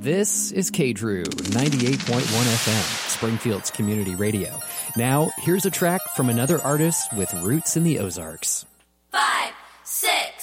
This is KDRU 98.1 FM, Springfield's community radio. Now, here's a track from another artist with roots in the Ozarks. 5, 6